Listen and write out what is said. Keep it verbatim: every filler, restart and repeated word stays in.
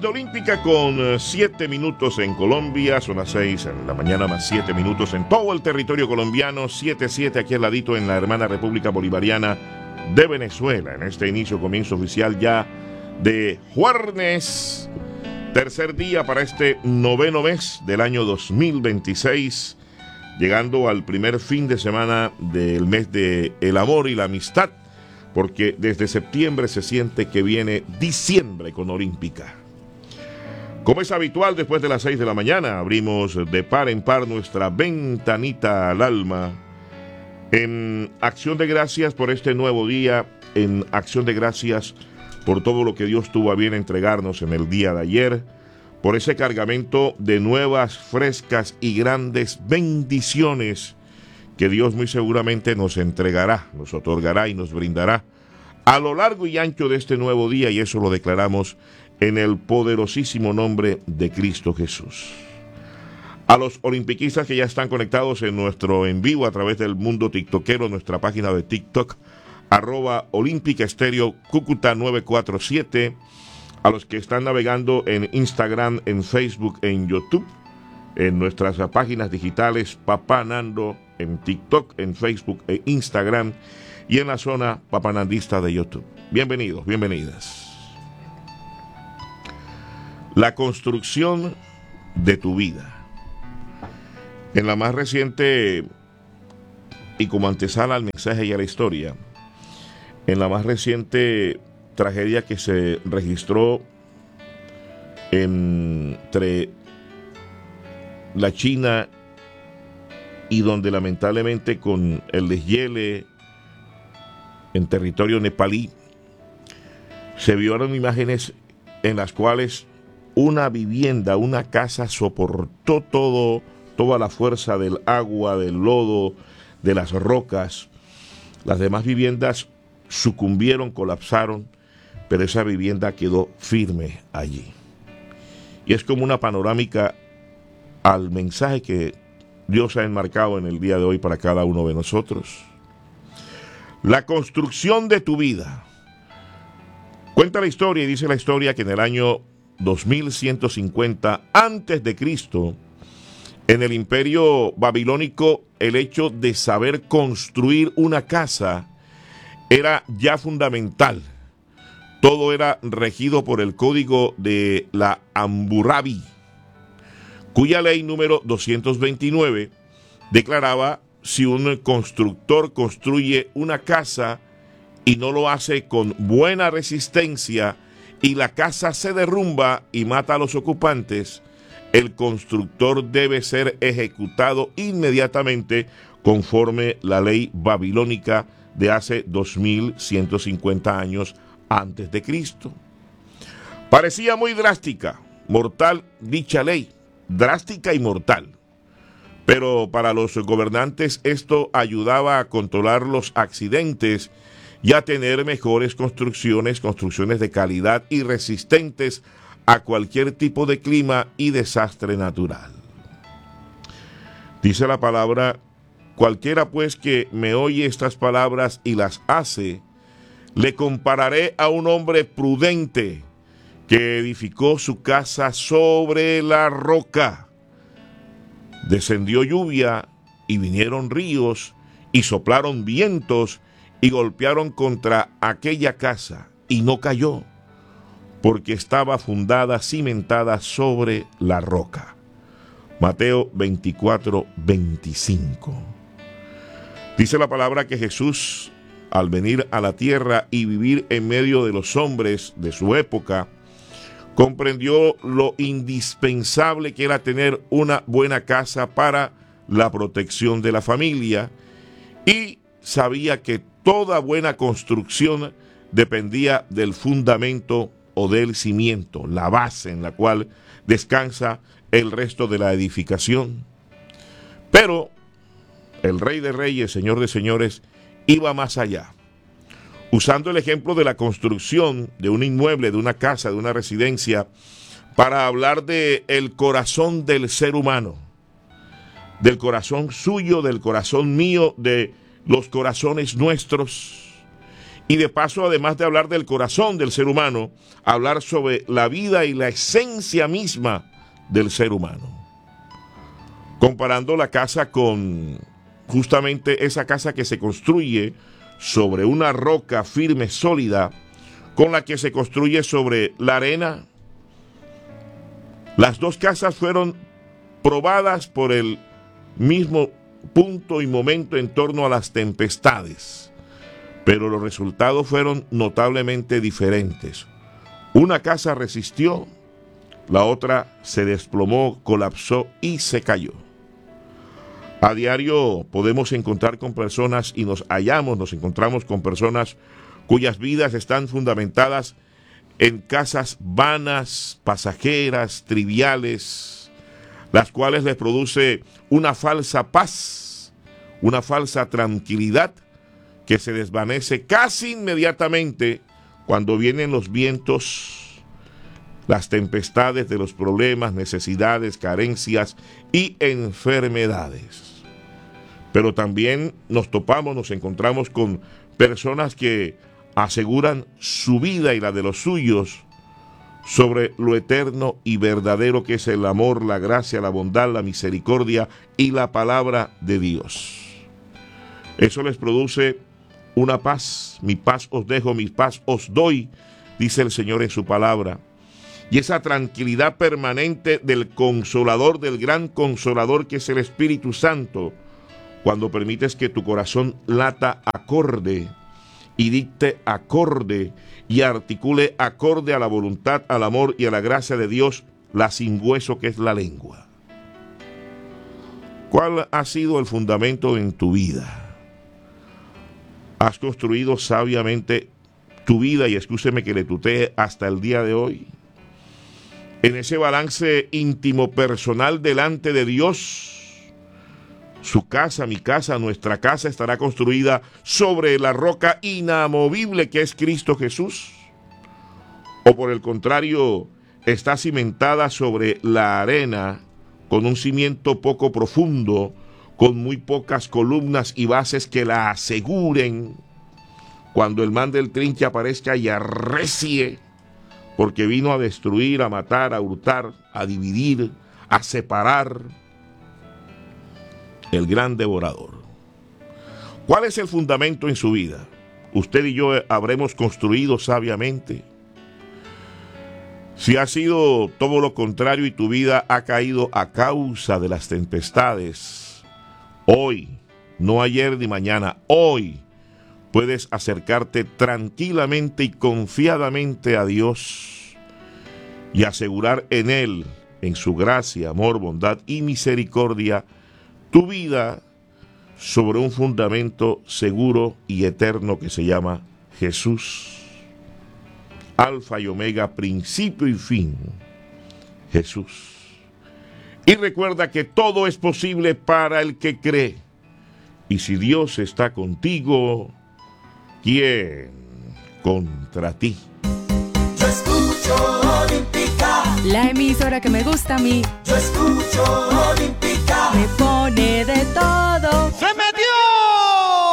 de Olímpica con siete minutos en Colombia, son las seis en la mañana más siete minutos en todo el territorio colombiano, siete siete aquí al ladito en la hermana República Bolivariana de Venezuela. En este inicio, comienzo oficial ya de jueves, tercer día para este noveno mes del año dos mil veintiséis, llegando al primer fin de semana del mes de el amor y la amistad, porque desde septiembre se siente que viene diciembre con Olímpica. Como es habitual, después de las seis de la mañana, abrimos de par en par nuestra ventanita al alma, en acción de gracias por este nuevo día, en acción de gracias por todo lo que Dios tuvo a bien entregarnos en el día de ayer, por ese cargamento de nuevas, frescas y grandes bendiciones que Dios muy seguramente nos entregará, nos otorgará y nos brindará a lo largo y ancho de este nuevo día, y eso lo declaramos en el poderosísimo nombre de Cristo Jesús. A los olimpiquistas que ya están conectados en nuestro en vivo a través del mundo tiktokero, nuestra página de TikTok, arroba Olímpica Estéreo Cúcuta nueve cuatro siete, a los que están navegando en Instagram, en Facebook, en YouTube, en nuestras páginas digitales Papá Nando, en TikTok, en Facebook e Instagram, y en la zona papanandista de YouTube. Bienvenidos, bienvenidas. La construcción de tu vida. En la más reciente, y como antesala al mensaje y a la historia, en la más reciente tragedia que se registró entre la China y donde lamentablemente con el deshiele en territorio nepalí se vieron imágenes en las cuales una vivienda, una casa soportó todo, toda la fuerza del agua, del lodo, de las rocas. Las demás viviendas sucumbieron, colapsaron, pero esa vivienda quedó firme allí. Y es como una panorámica al mensaje que Dios ha enmarcado en el día de hoy para cada uno de nosotros. La construcción de tu vida. Cuenta la historia y dice la historia que en el año dos mil ciento cincuenta antes de Cristo, en el imperio babilónico, el hecho de saber construir una casa era ya fundamental. Todo era regido por el código de la Hammurabi, cuya ley número doscientos veintinueve declaraba: si un constructor construye una casa y no lo hace con buena resistencia y la casa se derrumba y mata a los ocupantes, el constructor debe ser ejecutado inmediatamente conforme la ley babilónica de hace dos mil ciento cincuenta años antes de Cristo. Parecía muy drástica, mortal dicha ley, drástica y mortal. Pero para los gobernantes esto ayudaba a controlar los accidentes y a tener mejores construcciones, construcciones de calidad y resistentes a cualquier tipo de clima y desastre natural. Dice la palabra: cualquiera pues que me oye estas palabras y las hace, le compararé a un hombre prudente que edificó su casa sobre la roca. Descendió lluvia y vinieron ríos y soplaron vientos y golpearon contra aquella casa y no cayó, porque estaba fundada, cimentada sobre la roca. Mateo veinticuatro, veinticinco. Dice la palabra que Jesús, al venir a la tierra y vivir en medio de los hombres de su época, comprendió lo indispensable que era tener una buena casa para la protección de la familia, y sabía que toda buena construcción dependía del fundamento o del cimiento, la base en la cual descansa el resto de la edificación. Pero el Rey de Reyes, Señor de Señores, iba más allá, usando el ejemplo de la construcción de un inmueble, de una casa, de una residencia, para hablar de el corazón del ser humano, del corazón suyo, del corazón mío, de los corazones nuestros, Y de paso, además de hablar del corazón del ser humano, hablar sobre la vida y la esencia misma del ser humano. Comparando la casa con justamente esa casa que se construye sobre una roca firme, sólida, con la que se construye sobre la arena. Las dos casas fueron probadas por el mismo punto y momento en torno a las tempestades, pero los resultados fueron notablemente diferentes. Una casa resistió, la otra se desplomó, colapsó y se cayó. A diario podemos encontrar con personas y nos hallamos, nos encontramos con personas cuyas vidas están fundamentadas en casas vanas, pasajeras, triviales, las cuales les produce una falsa paz, una falsa tranquilidad que se desvanece casi inmediatamente cuando vienen los vientos, las tempestades de los problemas, necesidades, carencias y enfermedades. Pero también nos topamos, nos encontramos con personas que aseguran su vida y la de los suyos sobre lo eterno y verdadero que es el amor, la gracia, la bondad, la misericordia y la palabra de Dios. Eso les produce una paz. Mi paz os dejo, mi paz os doy, dice el Señor en su palabra. Y esa tranquilidad permanente del Consolador, del gran Consolador que es el Espíritu Santo, cuando permites que tu corazón lata acorde y dicte acorde y articule acorde a la voluntad, al amor y a la gracia de Dios, la sin hueso que es la lengua. ¿Cuál ha sido el fundamento en tu vida? ¿Has construido sabiamente tu vida, y escúcheme que le tutee, hasta el día de hoy? En ese balance íntimo personal delante de Dios, su casa, mi casa, nuestra casa estará construida sobre la roca inamovible que es Cristo Jesús. O por el contrario, está cimentada sobre la arena con un cimiento poco profundo, con muy pocas columnas y bases que la aseguren cuando el man del trinche aparezca y arrecie, porque vino a destruir, a matar, a hurtar, a dividir, a separar. El gran devorador. ¿Cuál es el fundamento en su vida? Usted y yo habremos construido sabiamente. Si ha sido todo lo contrario y tu vida ha caído a causa de las tempestades, hoy, no ayer ni mañana, hoy puedes acercarte tranquilamente y confiadamente a Dios y asegurar en Él, en su gracia, amor, bondad y misericordia, tu vida sobre un fundamento seguro y eterno que se llama Jesús. Alfa y Omega, principio y fin, Jesús. Y recuerda que todo es posible para el que cree. Y si Dios está contigo, ¿quién contra ti? Yo escucho Olímpica, la emisora que me gusta a mí. yo escucho Olímpica, Me pone de todo.